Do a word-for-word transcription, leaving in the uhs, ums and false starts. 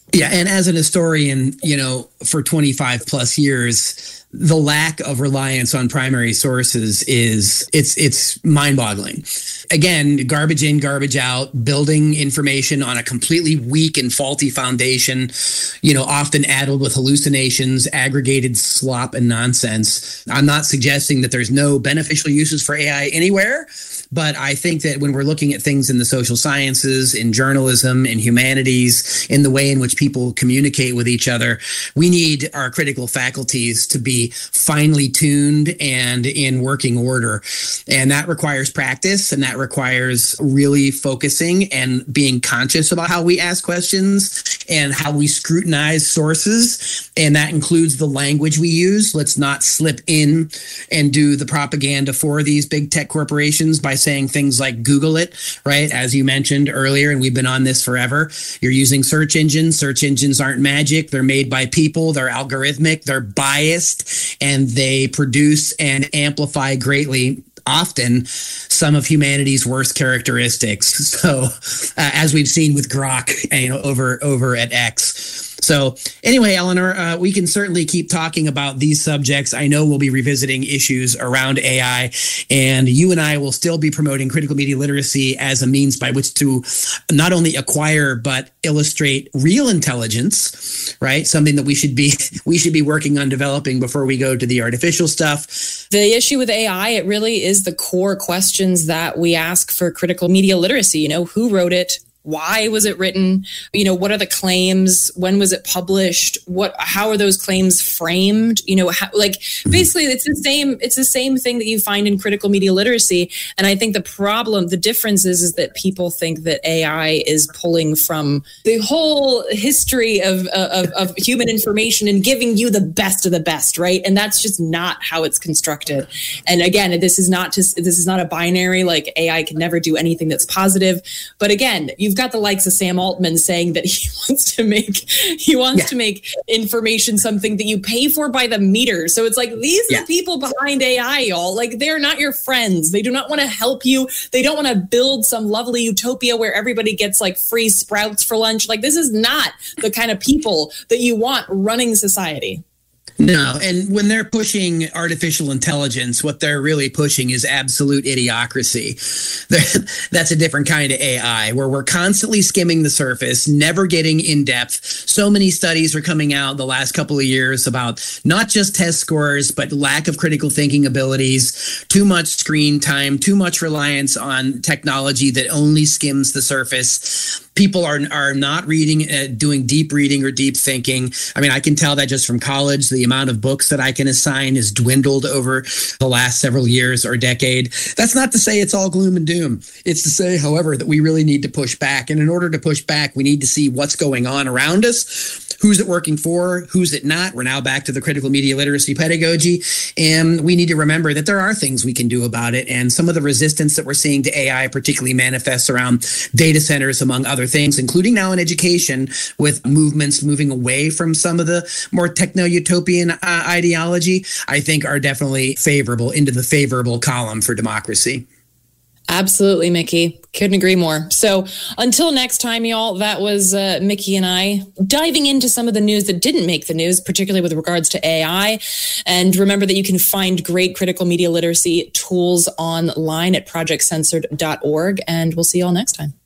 Yeah. And as an historian, you know, for twenty-five plus years, the lack of reliance on primary sources is it's it's mind-boggling. Again, garbage in, garbage out, building information on a completely weak and faulty foundation, you know, often addled with hallucinations, aggregated slop and nonsense. I'm not suggesting that there's no beneficial uses for A I anywhere, but I think that when we're looking at things in the social sciences, in journalism, in humanities, in the way in which people communicate with each other, we need our critical faculties to be finely tuned and in working order. And that requires practice, and that requires really focusing and being conscious about how we ask questions and how we scrutinize sources. And that includes the language we use. Let's not slip in and do the propaganda for these big tech corporations by saying things like Google it, right? As you mentioned earlier, and we've been on this forever. You're using search engines. Search engines aren't magic. They're made by people. They're algorithmic. They're biased, and they produce and amplify greatly often some of humanity's worst characteristics. So uh, as we've seen with Grok, you know, over over at X. So anyway, Eleanor, uh, we can certainly keep talking about these subjects. I know we'll be revisiting issues around A I, and you and I will still be promoting critical media literacy as a means by which to not only acquire but illustrate real intelligence, right? Something that we should be we should be working on developing before we go to the artificial stuff. The issue with A I, it really is the core questions that we ask for critical media literacy. You know, who wrote it? Why was it written? You know, what are the claims? When was it published? What? How are those claims framed? You know, how, like basically, it's the same. It's the same thing that you find in critical media literacy. And I think the problem, the difference is, is that people think that A I is pulling from the whole history of, of of human information and giving you the best of the best, right? And that's just not how it's constructed. And again, this is not just this is not a binary. Like A I can never do anything that's positive. But again, you. You've got the likes of Sam Altman saying that he wants to make he wants yeah. to make information something that you pay for by the meter. So it's like these yeah. are the people behind A I, y'all. Like they're not your friends. They do not want to help you. They don't want to build some lovely utopia where everybody gets like free sprouts for lunch. Like this is not the kind of people that you want running society. No, and when they're pushing artificial intelligence, what they're really pushing is absolute idiocracy. That's a different kind of A I, where we're constantly skimming the surface, never getting in depth. So many studies are coming out the last couple of years about not just test scores, but lack of critical thinking abilities, too much screen time, too much reliance on technology that only skims the surface. People are are not reading, uh, doing deep reading or deep thinking. I mean, I can tell that just from college. The amount of books that I can assign has dwindled over the last several years or decade. That's not to say it's all gloom and doom. It's to say, however, that we really need to push back. And in order to push back, we need to see what's going on around us. Who's it working for? Who's it not? We're now back to the critical media literacy pedagogy. And we need to remember that there are things we can do about it. And some of the resistance that we're seeing to A I particularly manifests around data centers, among other things, including now in education, with movements moving away from some of the more techno-utopian uh, ideology, I think are definitely favorable, into the favorable column for democracy. Absolutely, Mickey. Couldn't agree more. So until next time, y'all, that was uh, Mickey and I diving into some of the news that didn't make the news, particularly with regards to A I. And remember that you can find great critical media literacy tools online at project censored dot org. And we'll see y'all next time.